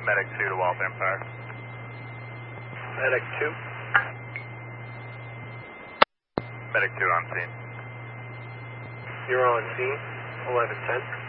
Medic 2 to Waltham Park. Medic 2. Medic 2 on scene. You're on scene, 1110.